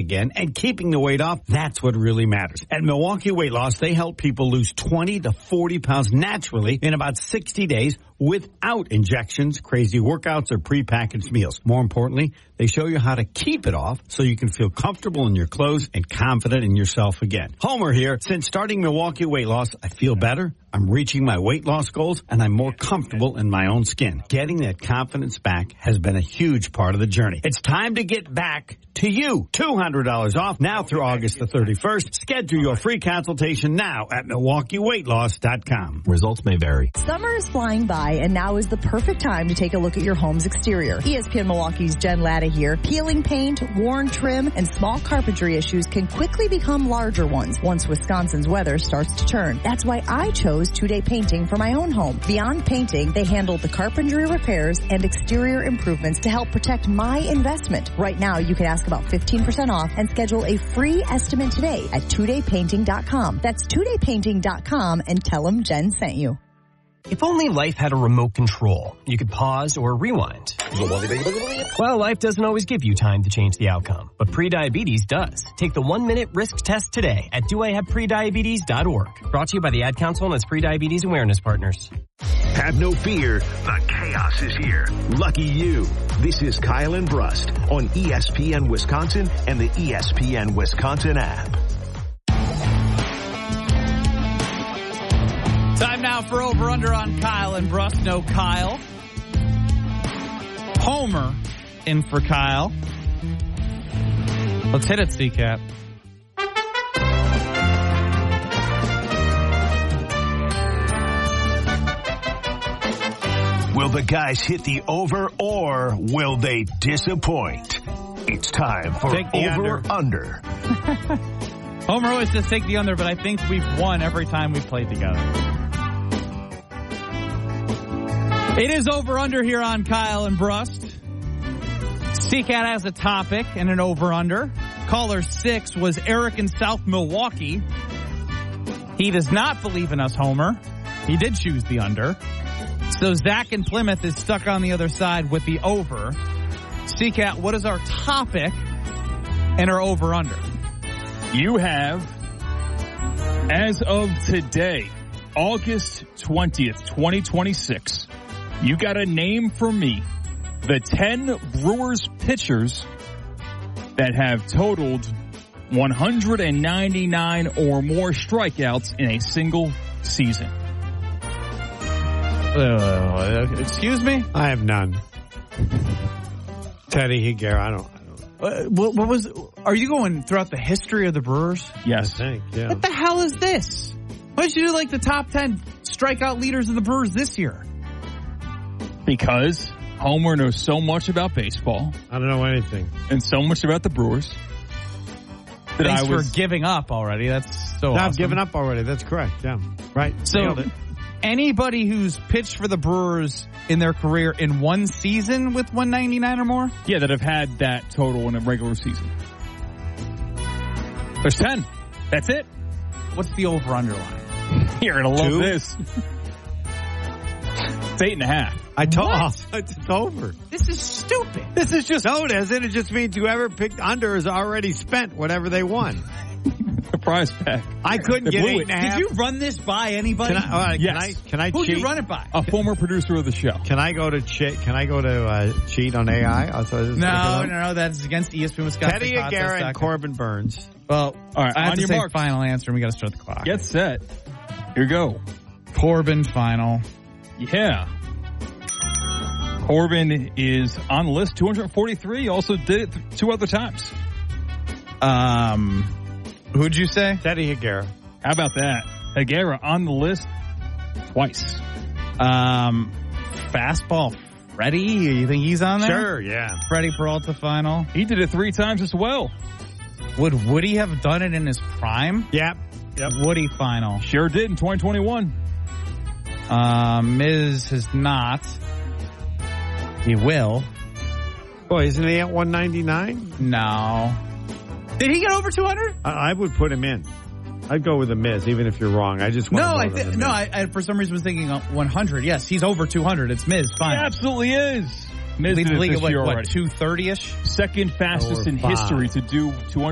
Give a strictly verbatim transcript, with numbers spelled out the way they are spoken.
again, and keeping the weight off, that's what really matters. At Milwaukee Weight Loss, they help people lose twenty to forty pounds naturally in about sixty days without injections, crazy workouts, or prepackaged meals. More importantly, they show you how to keep it off so you can feel comfortable in your clothes and confident in yourself again. Homer here. Since starting Milwaukee Weight Loss, I feel better, I'm reaching my weight loss goals, and I'm more comfortable in my own skin. Getting that confidence back has been a huge part of the journey. It's time to get back to you. two hundred dollars off now through August the thirty-first. Schedule your free consultation now at Milwaukee Weight Loss dot com. Results may vary. Summer is flying by, and now is the perfect time to take a look at your home's exterior. E S P N Milwaukee's Jen Latta here. Peeling paint, worn trim, and small carpentry issues can quickly become larger ones once Wisconsin's weather starts to turn. That's why I chose Two-Day Painting for my own home. Beyond painting, they handle the carpentry repairs and exterior improvements to help protect my investment. Right now, you can ask about fifteen percent off and schedule a free estimate today at two day painting dot com. That's two day painting dot com and tell them Jen sent you. If only life had a remote control, you could pause or rewind. Well, life doesn't always give you time to change the outcome, but prediabetes does. Take the one-minute risk test today at do I have prediabetes dot org. Brought to you by the Ad Council and its Prediabetes Awareness Partners. Have no fear, the chaos is here. Lucky you. This is Kyle and Brust on E S P N Wisconsin and the E S P N Wisconsin app. Time now for Over Under on Kyle and Brust. No Kyle. Homer in for Kyle. Let's hit it, C-Cat. Will the guys hit the over or will they disappoint? It's time for Take the Over under. Under. Homer always says take the under, but I think we've won every time we've played together. It is Over Under here on Kyle and Brust. C-Cat has a topic and an Over Under. Caller six was Eric in South Milwaukee. He does not believe in us, Homer. He did choose the under. So Zach in Plymouth is stuck on the other side with the over. C-Cat, what is our topic and our Over Under? You have, as of today, August twentieth, twenty twenty-six, you got to name for me the ten Brewers pitchers that have totaled one hundred ninety-nine or more strikeouts in a single season. Uh, excuse me? I have none. Teddy Higuera, I don't. Uh, what, what was? Are you going throughout the history of the Brewers? Yes. I think, yeah. What the hell is this? Why don't you do like the top ten strikeout leaders of the Brewers this year? Because Homer knows so much about baseball. I don't know anything. And so much about the Brewers. That Thanks I was, for giving up already. That's so no, awesome. I've given up already. That's correct. Yeah. Right. So Nailed it. Anybody who's pitched for the Brewers in their career in one season with one ninety-nine or more? Yeah, that have had that total in a regular season. There's ten. That's it. What's the over-under line? You're going to love Two? this. It's eight and a half. I told What? it's over. This is stupid. This is just no, it isn't. It just means whoever picked under has already spent whatever they won. The prize pack. I couldn't They get blew eight it. and a half. Did you run this by anybody? Can I, all right, Yes. can I, can I Who'd cheat? you run it by? A former producer of the show. Can I go to cheat? Can I go to uh, cheat on A I? Also, this is No, gonna no, no. That's against E S P N Wisconsin. Teddy Higuera and Corbin Burns. Well, All right, I have on to your say marks. final answer, and we got to start the clock. Get set. Here you go. Corbin final. Yeah. Corbin is on the list, two hundred forty-three. Also did it th- two other times. Um, who'd you say? Teddy Higuera. How about that? Higuera on the list twice. Um, fastball Freddie. You think he's on there? Sure, yeah. Freddie Peralta final. He did it three times as well. Would Woody have done it in his prime? Yep. Yep. Woody final. Sure did in twenty twenty-one. Um, Miz has not. He will. Boy, isn't he at one ninety-nine? No. Did he get over two hundred? I, I would put him in. I'd go with the Miz, even if you're wrong. I just want No, to I vote th- on the no. Miz. I, I for some reason was thinking one hundred. Yes, he's over two hundred. It's Miz. He Fine. absolutely is. Miz Lead did the it league this at what, year what already. two thirty ish? Second fastest Or in five. history to do two